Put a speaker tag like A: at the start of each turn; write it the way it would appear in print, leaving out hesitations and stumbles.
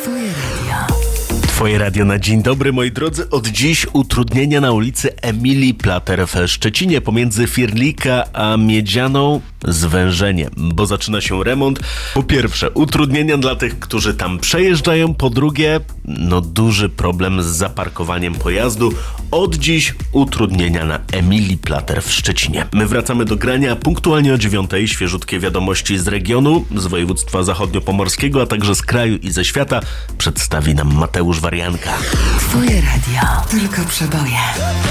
A: Twoje radio na dzień dobry, moi drodzy. Od dziś utrudnienia na ulicy Emilii Plater w Szczecinie pomiędzy Firlika a Miedzianą zwężenie, bo zaczyna się remont. Po pierwsze, utrudnienia dla tych, którzy tam przejeżdżają. Po drugie, duży problem z zaparkowaniem pojazdu. Od dziś utrudnienia na Emilii Plater w Szczecinie. My wracamy do grania punktualnie o 9:00. Świeżutkie wiadomości z regionu, z województwa zachodniopomorskiego, a także z kraju i ze świata przedstawi nam Mateusz Warianka.
B: Twoje radio, tylko przeboje.